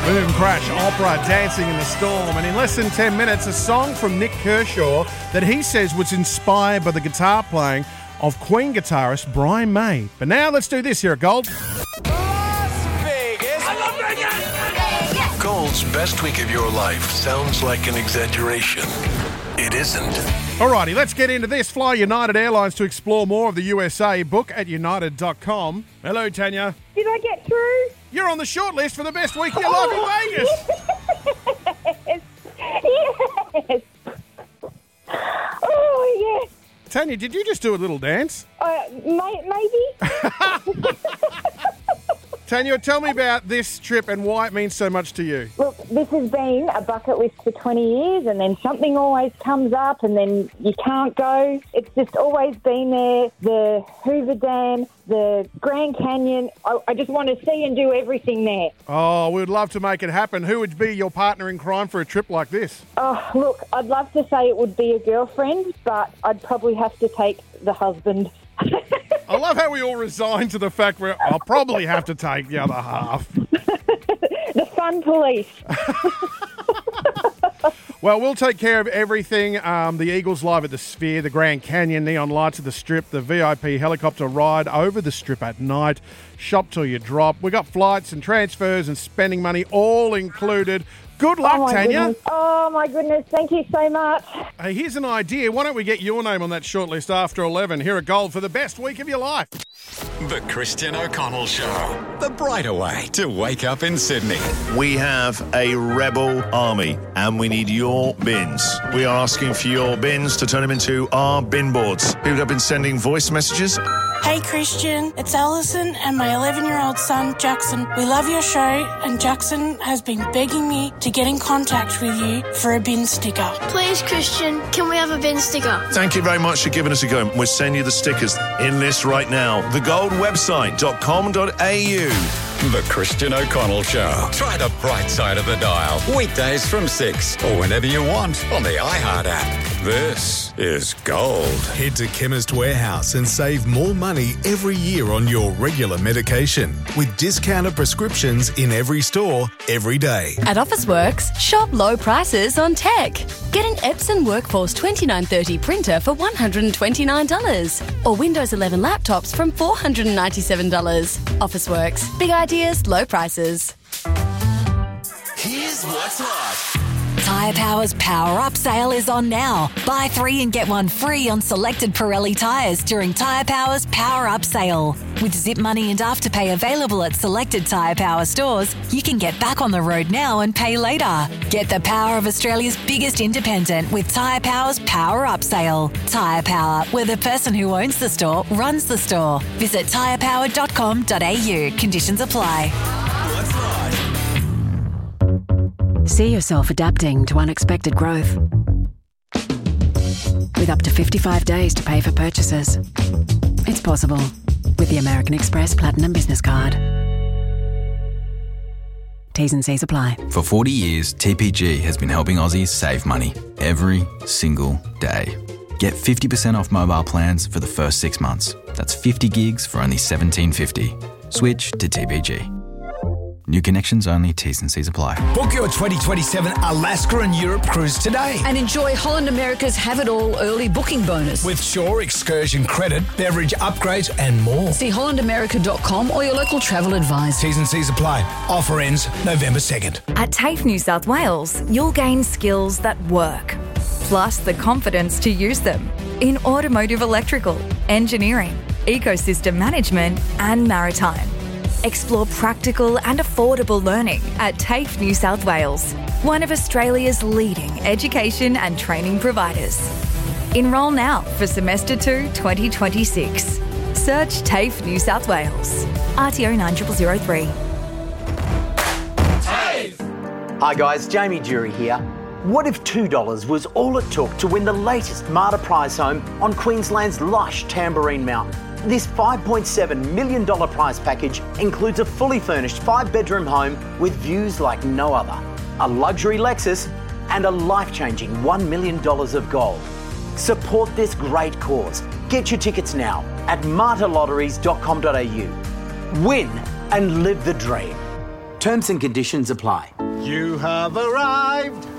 Boom Crash Opera, Dancing in the Storm. And in less than 10 minutes, a song from Nick Kershaw that he says was inspired by the guitar playing of Queen guitarist Brian May. But now let's do this here at Gold. Gold's best week of your life sounds like an exaggeration. It isn't. Alrighty, let's get into this. Fly United Airlines to explore more of the USA. Book at united.com. Hello, Tanya. Did I get through? You're on the shortlist for the best week of your life in Vegas. Yes. Oh, yes. Tanya, did you just do a little dance? Maybe. Tanya, tell me about this trip and why it means so much to you. Look, this has been a bucket list for 20 years and then something always comes up and then you can't go. It's just always been there. The Hoover Dam, the Grand Canyon. I just want to see and do everything there. Oh, we would love to make it happen. Who would be your partner in crime for a trip like this? Oh, look, I'd love to say it would be a girlfriend, but I'd probably have to take the husband. I love how we all resign to the fact where I'll probably have to take the other half. The fun police. Well, we'll take care of everything. The Eagles Live at the Sphere, the Grand Canyon, neon lights at the Strip, the VIP helicopter ride over the Strip at night, shop till you drop. We got flights and transfers and spending money all included. Good luck, Tanya. Goodness. Oh, my goodness. Thank you so much. Hey, here's an idea. Why don't we get your name on that shortlist after 11 here at Gold for the best week of your life? The Christian O'Connell Show. The brighter way to wake up in Sydney. We have a rebel army and we need your bins. We are asking for your bins to turn them into our bin boards. People have been sending voice messages. Hey Christian, it's Alison and my 11-year-old son Jackson. We love your show and Jackson has been begging me to get in contact with you for a bin sticker. Please Christian, can we have a bin sticker? Thank you very much for giving us a go. We'll send you the stickers in this right now. thegoldwebsite.com.au. The Christian O'Connell Show. Try the bright side of the dial. Weekdays from 6 or whenever you want on the iHeart app. This is Gold. Head to Chemist Warehouse and save more money every year on your regular medication with discounted prescriptions in every store, every day. At Officeworks, shop low prices on tech. Get an Epson Workforce 2930 printer for $129 or Windows 11 laptops from $497. Officeworks. Big ideas, low prices. Here's what's hot. Tyre Power's Power Up sale is on now. Buy 3 and get 1 free on selected Pirelli tyres during Tyre Power's Power Up sale. With Zip Money and Afterpay available at selected Tyre Power stores, you can get back on the road now and pay later. Get the power of Australia's biggest independent with Tyre Power's Power Up sale. Tyre Power, where the person who owns the store runs the store. Visit tyrepower.com.au. Conditions apply. What's hot? See yourself adapting to unexpected growth. With up to 55 days to pay for purchases. It's possible with the American Express Platinum Business Card. T's and C's apply. For 40 years, TPG has been helping Aussies save money every single day. Get 50% off mobile plans for the first 6 months. That's 50 gigs for only $17.50. Switch to TPG. New connections only, T's and C's apply. Book your 2027 Alaska and Europe cruise today. And enjoy Holland America's Have It All early booking bonus. With Shore excursion credit, beverage upgrades and more. See hollandamerica.com or your local travel advisor. T's and C's apply. Offer ends November 2nd. At TAFE New South Wales, you'll gain skills that work, plus the confidence to use them in automotive electrical, engineering, ecosystem management and maritime. Explore practical and affordable learning at TAFE New South Wales, one of Australia's leading education and training providers. Enrol now for Semester 2 2026. Search TAFE New South Wales. RTO 9003. TAFE! Hi guys, Jamie Jury here. What if $2 was all it took to win the latest Marta prize home on Queensland's lush Tamborine Mountain? This $5.7 million prize package includes a fully furnished 5-bedroom home with views like no other, a luxury Lexus, and a life-changing $1 million of gold. Support this great cause. Get your tickets now at martalotteries.com.au. Win and live the dream. Terms and conditions apply. You have arrived